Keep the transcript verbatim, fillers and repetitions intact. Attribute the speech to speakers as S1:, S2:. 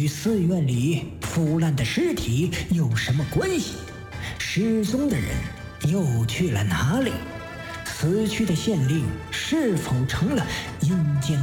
S1: 与寺院里腐烂的尸体有什么关系？失踪的人又去了哪里？死去的县令是否成了阴间